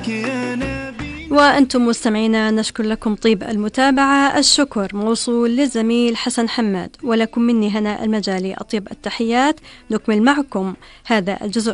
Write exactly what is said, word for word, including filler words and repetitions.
وأنتم مستمعينا نشكر لكم طيب المتابعة. الشكر موصول للزميل حسن حماد، ولكم مني هنا المجالي أطيب التحيات. نكمل معكم هذا الجزء